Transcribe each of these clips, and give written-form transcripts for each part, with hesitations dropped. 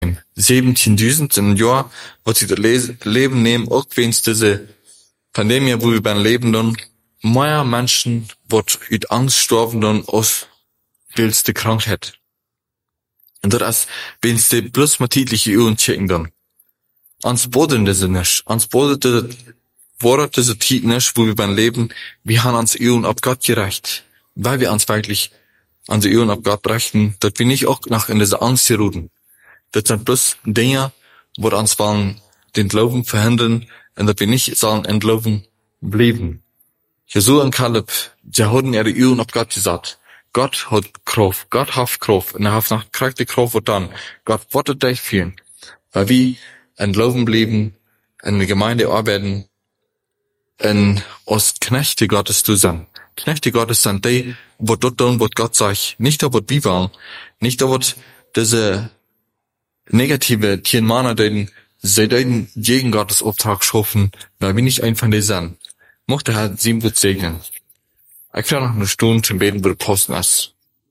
17.000 in een jaar, wat sie das Leben nehmen, auch wenn es diese Pandemie, wo wir beim Leben dann, mehr Menschen, wat uit Angst sterben dann, als wils de Krankheit. Und das ist, wenn sie bloß mal tägliche Uhren checken dann. Ans Boden diese nicht. Ans Boden war diese Zeit nicht, wo wir beim Leben, wir haben ans Uhren ab Gott gerecht. Weil wir uns wirklich an die Uhren ab Gott brächten, dass wir nicht auch nach in diese Angst geruden. Das sind bloß Dinge, wo uns wollen den Glauben verhindern, und dass wir nicht sollen in Glauben bleiben. Jesua und Kaleb, die haben ihre Uhren ab Gott gesagt. Gott hat Kraft, Gott hat Kraft, und hat nach Kraft die Kraft und dann. Gott wird dich führen. Weil wir in Glauben bleiben, in der Gemeinde arbeiten, in als Knechte Gottes zu sein. Knechte Gottes sind die, wo dort tun, was Gott sagt. Nicht da, was wir wollen. Nicht da, was diese negative Tienmänner, die gegen Gottes Auftrag schaffen, weil wir nicht ein von denen sind. Mochte Herr 7 wird segnen. Ich werde noch eine Stunde zum Beten, wo der Posten ist.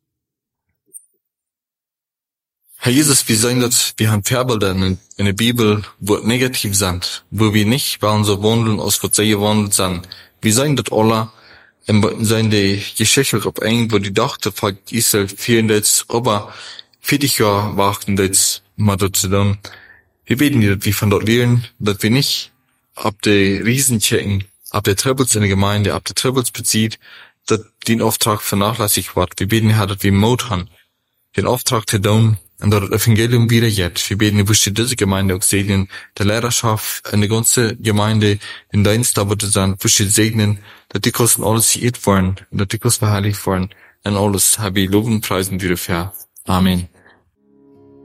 Herr Jesus, wir sehen, dass wir haben Vorbilder in der Bibel, wo negativ sind, wo wir nicht wollen so wandeln, als was sie gewandelt sind. Wir sehen das alle, in die Geschichte auf eng, wo die dachte, von Israel vielen jetzt, aber 40 Jahre warten jetzt mal dort zu tun. Wir beten dir, dass wir von dort lernen, dass wir nicht ab die Riesen checken, ab der Troubles in der Gemeinde, ab der Troubles bezieht, dass den Auftrag vernachlässigt wird. Wir beten, Herr, dass wir Mut haben, den Auftrag zu tun, und dass das Evangelium wieder jetzt. Wir beten, dass diese Gemeinde auch segnen, der Lehrerschaft, in der ganzen Gemeinde, in deinen Stab zu sein, dass wir segnen, dass die Kosten alles geirrt worden, und dass die Kosten verherrlicht worden, und alles habe ich loben und preisen dir dafür. Amen.